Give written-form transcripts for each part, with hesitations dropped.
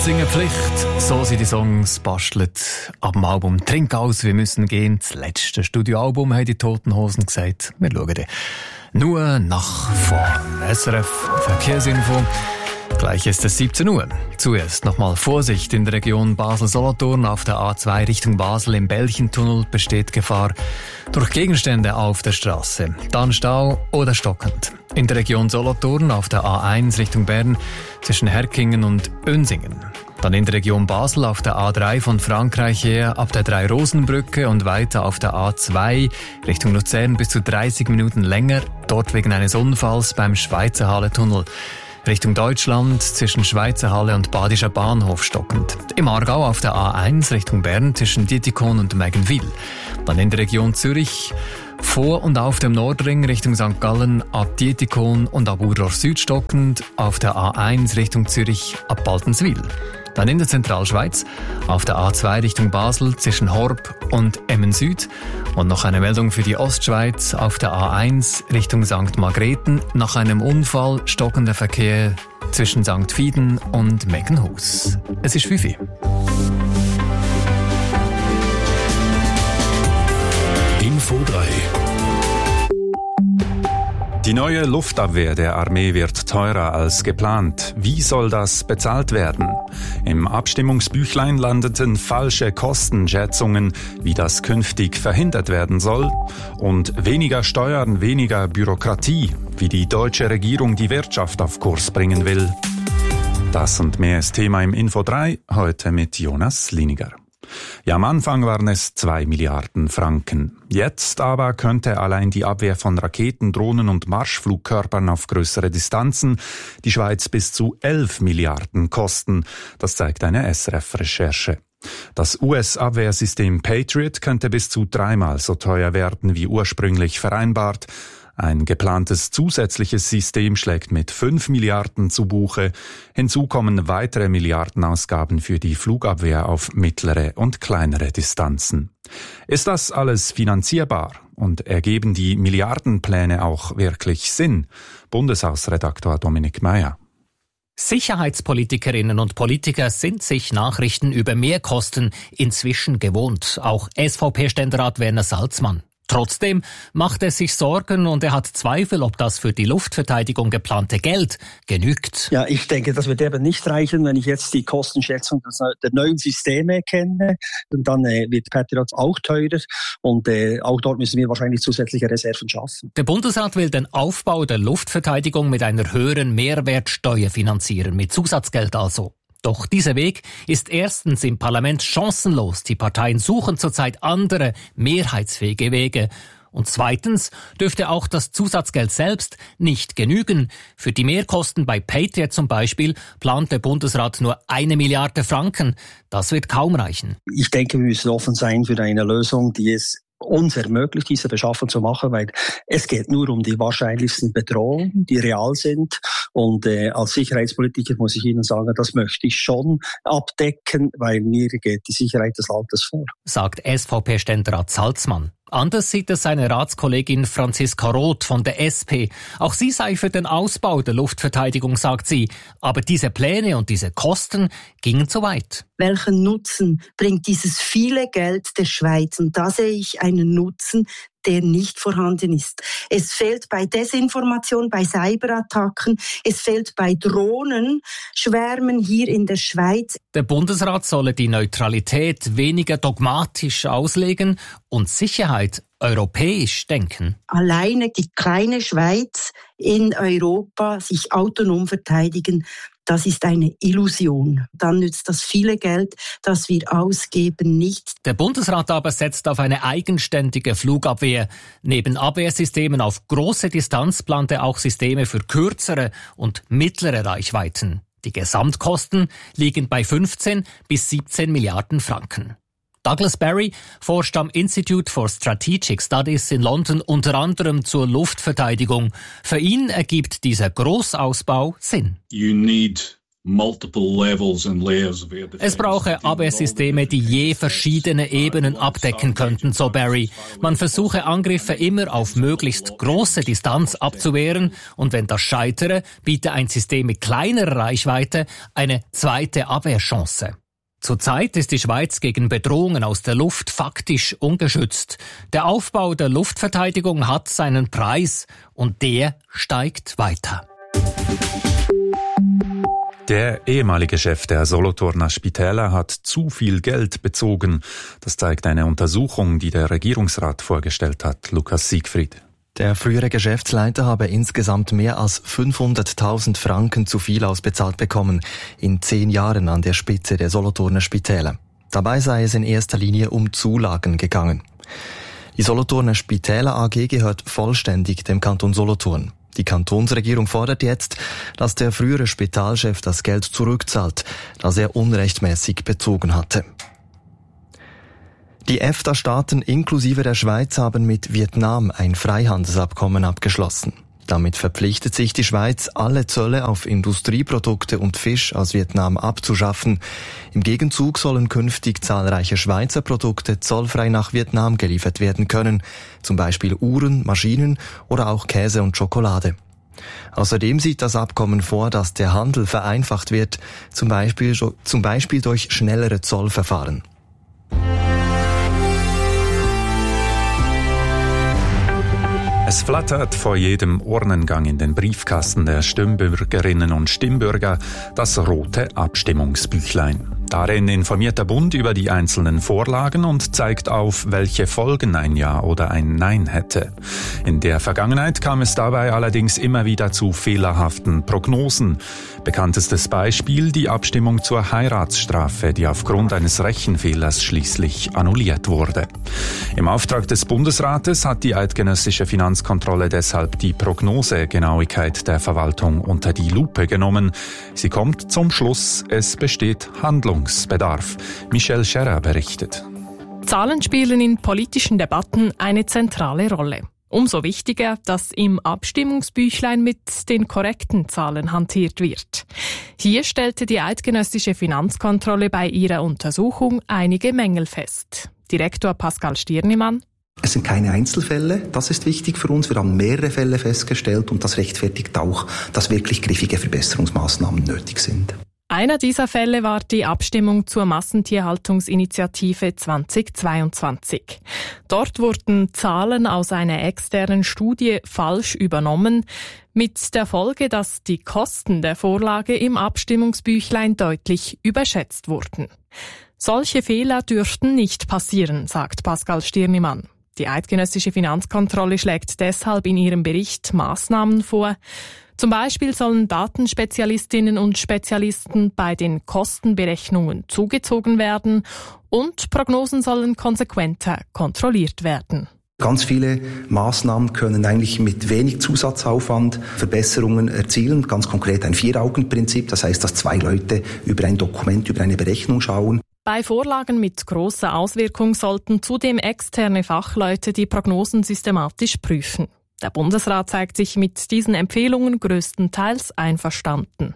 Singen Pflicht. So sind die Songs bastelt ab dem Album «Trink aus, wir müssen gehen». Das letzte Studioalbum haben die Toten Hosen gesagt. Wir schauen dann nur nach vorn. SRF Verkehrsinfo. Gleich ist es 17 Uhr. Zuerst nochmal Vorsicht in der Region Basel-Solothurn. Auf der A2 Richtung Basel im Belchentunnel besteht Gefahr durch Gegenstände auf der Straße. Dann Stau oder stockend. In der Region Solothurn auf der A1 Richtung Bern zwischen Herkingen und Önsingen. Dann in der Region Basel auf der A3 von Frankreich her ab der Drei-Rosen-Brücke und weiter auf der A2 Richtung Luzern bis zu 30 Minuten länger. Dort wegen eines Unfalls beim Schweizer Halle-Tunnel. Richtung Deutschland zwischen Schweizer Halle und Badischer Bahnhof stockend. Im Aargau auf der A1 Richtung Bern zwischen Dietikon und Mägenwil. Dann in der Region Zürich vor und auf dem Nordring Richtung St. Gallen ab Dietikon und ab Urdorf Süd stockend. Auf der A1 Richtung Zürich ab Baltenswil. Dann in der Zentralschweiz auf der A2 Richtung Basel zwischen Horb und Emmen Süd. Und noch eine Meldung für die Ostschweiz auf der A1 Richtung St. Margrethen. Nach einem Unfall stockender Verkehr zwischen St. Fieden und Meckenhus. Es ist 5 Uhr. Info 3. Die neue Luftabwehr der Armee wird teurer als geplant. Wie soll das bezahlt werden? Im Abstimmungsbüchlein landeten falsche Kostenschätzungen, wie das künftig verhindert werden soll. Und weniger Steuern, weniger Bürokratie, wie die deutsche Regierung die Wirtschaft auf Kurs bringen will. Das und mehr ist Thema im Info 3, heute mit Jonas Liniger. Ja, am Anfang waren es 2 Milliarden Franken. Jetzt aber könnte allein die Abwehr von Raketen, Drohnen und Marschflugkörpern auf größere Distanzen die Schweiz bis zu 11 Milliarden kosten. Das zeigt eine SRF-Recherche. Das US-Abwehrsystem Patriot könnte bis zu 3-mal so teuer werden wie ursprünglich vereinbart. Ein geplantes zusätzliches System schlägt mit 5 Milliarden zu Buche. Hinzu kommen weitere Milliardenausgaben für die Flugabwehr auf mittlere und kleinere Distanzen. Ist das alles finanzierbar und ergeben die Milliardenpläne auch wirklich Sinn? Bundeshausredaktor Dominik Meyer. Sicherheitspolitikerinnen und Politiker sind sich Nachrichten über Mehrkosten inzwischen gewohnt. Auch SVP-Ständerat Werner Salzmann. Trotzdem macht er sich Sorgen und er hat Zweifel, ob das für die Luftverteidigung geplante Geld genügt. Ja, ich denke, das wird eben nicht reichen, wenn ich jetzt die Kostenschätzung der neuen Systeme kenne. Und dann wird Patriot auch teurer und auch dort müssen wir wahrscheinlich zusätzliche Reserven schaffen. Der Bundesrat will den Aufbau der Luftverteidigung mit einer höheren Mehrwertsteuer finanzieren, mit Zusatzgeld also. Doch dieser Weg ist erstens im Parlament chancenlos. Die Parteien suchen zurzeit andere, mehrheitsfähige Wege. Und zweitens dürfte auch das Zusatzgeld selbst nicht genügen. Für die Mehrkosten bei Patriot zum Beispiel plant der Bundesrat nur 1 Milliarde Franken. Das wird kaum reichen. Ich denke, wir müssen offen sein für eine Lösung, die es uns ermöglicht, diese Beschaffung zu machen, weil es geht nur um die wahrscheinlichsten Bedrohungen, die real sind. Und als Sicherheitspolitiker muss ich Ihnen sagen, das möchte ich schon abdecken, weil mir geht die Sicherheit des Landes vor. Sagt SVP-Ständerat Salzmann. Anders sieht es seine Ratskollegin Franziska Roth von der SP. Auch sie sei für den Ausbau der Luftverteidigung, sagt sie. Aber diese Pläne und diese Kosten gingen zu weit. Welchen Nutzen bringt dieses viele Geld der Schweiz? Und da sehe ich einen Nutzen, der nicht vorhanden ist. Es fehlt bei Desinformation, bei Cyberattacken, es fehlt bei Drohnenschwärmen hier in der Schweiz. Der Bundesrat solle die Neutralität weniger dogmatisch auslegen und Sicherheit europäisch denken. Alleine die kleine Schweiz in Europa sich autonom verteidigen, das ist eine Illusion. Dann nützt das viele Geld, das wir ausgeben, nicht. Der Bundesrat aber setzt auf eine eigenständige Flugabwehr. Neben Abwehrsystemen auf große Distanz plant er auch Systeme für kürzere und mittlere Reichweiten. Die Gesamtkosten liegen bei 15 bis 17 Milliarden Franken. Douglas Berry forscht am Institute for Strategic Studies in London unter anderem zur Luftverteidigung. Für ihn ergibt dieser Großausbau Sinn. You need Es brauche Abwehrsysteme, die je verschiedene Ebenen abdecken könnten, so Barry. Man versuche Angriffe immer auf möglichst große Distanz abzuwehren und wenn das scheitere, biete ein System mit kleinerer Reichweite eine zweite Abwehrchance. Zurzeit ist die Schweiz gegen Bedrohungen aus der Luft faktisch ungeschützt. Der Aufbau der Luftverteidigung hat seinen Preis und der steigt weiter. Der ehemalige Chef der Solothurner Spitäler hat zu viel Geld bezogen. Das zeigt eine Untersuchung, die der Regierungsrat vorgestellt hat. Lukas Siegfried. Der frühere Geschäftsleiter habe insgesamt mehr als 500.000 Franken zu viel ausbezahlt bekommen, in 10 Jahren an der Spitze der Solothurner Spitäler. Dabei sei es in erster Linie um Zulagen gegangen. Die Solothurner Spitäler AG gehört vollständig dem Kanton Solothurn. Die Kantonsregierung fordert jetzt, dass der frühere Spitalchef das Geld zurückzahlt, das er unrechtmäßig bezogen hatte. Die EFTA-Staaten inklusive der Schweiz haben mit Vietnam ein Freihandelsabkommen abgeschlossen. Damit verpflichtet sich die Schweiz, alle Zölle auf Industrieprodukte und Fisch aus Vietnam abzuschaffen. Im Gegenzug sollen künftig zahlreiche Schweizer Produkte zollfrei nach Vietnam geliefert werden können, zum Beispiel Uhren, Maschinen oder auch Käse und Schokolade. Außerdem sieht das Abkommen vor, dass der Handel vereinfacht wird, zum Beispiel durch schnellere Zollverfahren. Es flattert vor jedem Urnengang in den Briefkasten der Stimmbürgerinnen und Stimmbürger das rote Abstimmungsbüchlein. Darin informiert der Bund über die einzelnen Vorlagen und zeigt auf, welche Folgen ein Ja oder ein Nein hätte. In der Vergangenheit kam es dabei allerdings immer wieder zu fehlerhaften Prognosen. Bekanntestes Beispiel die Abstimmung zur Heiratsstrafe, die aufgrund eines Rechenfehlers schließlich annulliert wurde. Im Auftrag des Bundesrates hat die eidgenössische Finanzkontrolle deshalb die Prognosegenauigkeit der Verwaltung unter die Lupe genommen. Sie kommt zum Schluss, es besteht Handlungsbedarf. Michelle Scherrer berichtet. Zahlen spielen in politischen Debatten eine zentrale Rolle. Umso wichtiger, dass im Abstimmungsbüchlein mit den korrekten Zahlen hantiert wird. Hier stellte die eidgenössische Finanzkontrolle bei ihrer Untersuchung einige Mängel fest. Direktor Pascal Stirnimann: Es sind keine Einzelfälle, das ist wichtig für uns. Wir haben mehrere Fälle festgestellt und das rechtfertigt auch, dass wirklich griffige Verbesserungsmaßnahmen nötig sind. Einer dieser Fälle war die Abstimmung zur Massentierhaltungsinitiative 2022. Dort wurden Zahlen aus einer externen Studie falsch übernommen, mit der Folge, dass die Kosten der Vorlage im Abstimmungsbüchlein deutlich überschätzt wurden. Solche Fehler dürften nicht passieren, sagt Pascal Stirnimann. Die eidgenössische Finanzkontrolle schlägt deshalb in ihrem Bericht Maßnahmen vor. Zum Beispiel sollen Datenspezialistinnen und Spezialisten bei den Kostenberechnungen zugezogen werden und Prognosen sollen konsequenter kontrolliert werden. Ganz viele Maßnahmen können eigentlich mit wenig Zusatzaufwand Verbesserungen erzielen. Ganz konkret ein 4-Augen-Prinzip, das heißt, dass 2 Leute über ein Dokument, über eine Berechnung schauen. Bei Vorlagen mit großer Auswirkung sollten zudem externe Fachleute die Prognosen systematisch prüfen. Der Bundesrat zeigt sich mit diesen Empfehlungen größtenteils einverstanden.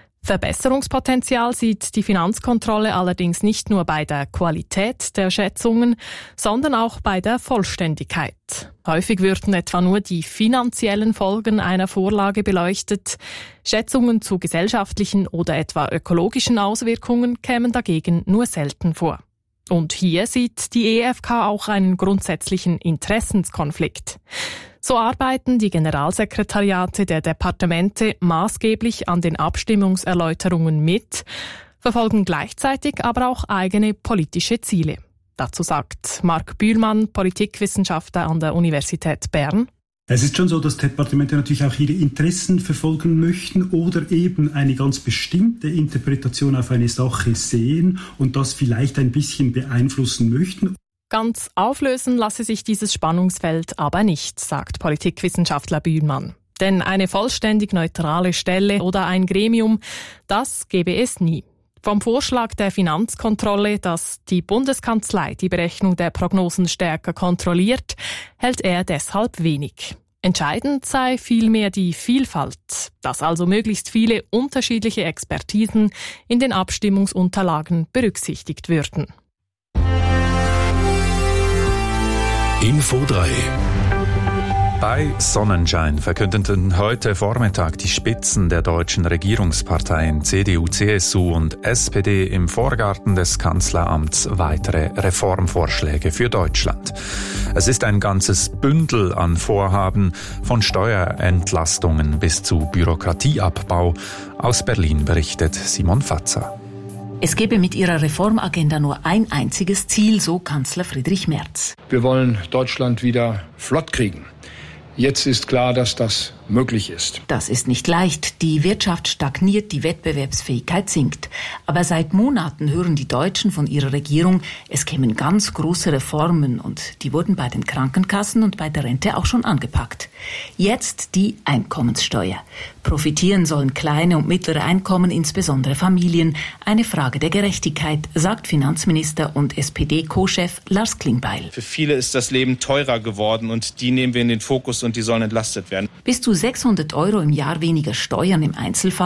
Verbesserungspotenzial sieht die Finanzkontrolle allerdings nicht nur bei der Qualität der Schätzungen, sondern auch bei der Vollständigkeit. Häufig würden etwa nur die finanziellen Folgen einer Vorlage beleuchtet. Schätzungen zu gesellschaftlichen oder etwa ökologischen Auswirkungen kämen dagegen nur selten vor. Und hier sieht die EFK auch einen grundsätzlichen Interessenskonflikt. So arbeiten die Generalsekretariate der Departemente maßgeblich an den Abstimmungserläuterungen mit, verfolgen gleichzeitig aber auch eigene politische Ziele. Dazu sagt Marc Bühlmann, Politikwissenschaftler an der Universität Bern: Es ist schon so, dass Departemente natürlich auch ihre Interessen verfolgen möchten oder eben eine ganz bestimmte Interpretation auf eine Sache sehen und das vielleicht ein bisschen beeinflussen möchten. Ganz auflösen lasse sich dieses Spannungsfeld aber nicht, sagt Politikwissenschaftler Bühlmann. Denn eine vollständig neutrale Stelle oder ein Gremium, das gäbe es nie. Vom Vorschlag der Finanzkontrolle, dass die Bundeskanzlei die Berechnung der Prognosen stärker kontrolliert, hält er deshalb wenig. Entscheidend sei vielmehr die Vielfalt, dass also möglichst viele unterschiedliche Expertisen in den Abstimmungsunterlagen berücksichtigt würden. Info 3. Bei Sonnenschein verkündeten heute Vormittag die Spitzen der deutschen Regierungsparteien CDU, CSU und SPD im Vorgarten des Kanzleramts weitere Reformvorschläge für Deutschland. Es ist ein ganzes Bündel an Vorhaben, von Steuerentlastungen bis zu Bürokratieabbau. Aus Berlin berichtet Simon Fatzer. Es gebe mit ihrer Reformagenda nur ein einziges Ziel, so Kanzler Friedrich Merz. Wir wollen Deutschland wieder flott kriegen. Jetzt ist klar, dass das möglich ist. Das ist nicht leicht. Die Wirtschaft stagniert, die Wettbewerbsfähigkeit sinkt. Aber seit Monaten hören die Deutschen von ihrer Regierung, es kämen ganz große Reformen und die wurden bei den Krankenkassen und bei der Rente auch schon angepackt. Jetzt die Einkommenssteuer. Profitieren sollen kleine und mittlere Einkommen, insbesondere Familien. Eine Frage der Gerechtigkeit, sagt Finanzminister und SPD-Co-Chef Lars Klingbeil. Für viele ist das Leben teurer geworden und die nehmen wir in den Fokus und die sollen entlastet werden. Bis zu 600 € im Jahr weniger Steuern im Einzelfall